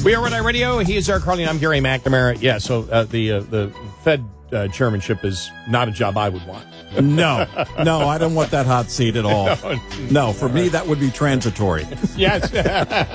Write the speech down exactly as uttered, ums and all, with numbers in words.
We are Red Eye Radio. He is our Carly. I'm Gary McNamara. Yeah, so uh, the uh, the Fed uh, chairmanship is not a job I would want. No, no, I don't want that hot seat at all. No, no for me, that would be transitory. Yes.